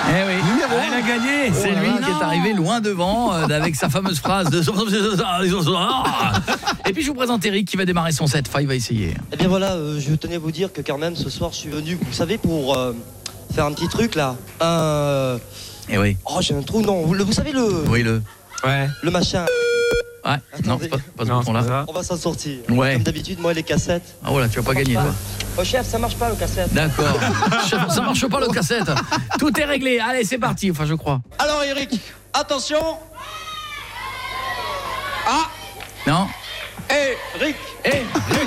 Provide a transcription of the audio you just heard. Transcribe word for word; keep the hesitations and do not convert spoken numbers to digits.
Eh oui, Numéro ah, il a gagné. C'est Oh lui là qui est arrivé loin devant euh, avec sa fameuse phrase de Et puis je vous présente Eric qui va démarrer son set. Enfin, il va essayer. Eh bien voilà, euh, je tenais à vous dire que quand même ce soir je suis venu, vous savez, pour euh, faire un petit truc là. Euh... Eh oui. Oh, j'ai un trou, non. Vous, le- vous savez le, Oui, le. Ouais. le machin. Ouais, non, Attendez. c'est pas, pas ce Non, bouton là. c'est pas ça. On va s'en sortir. Ouais. Comme d'habitude, moi les cassettes. Ah voilà, tu vas pas gagner toi. Oh chef, ça marche pas le cassette. D'accord. Chef, ça marche pas le cassette. Tout est réglé. Allez, c'est parti. Enfin, je crois. Alors Eric, attention. Ah, Non. Eric. Eh, Eric.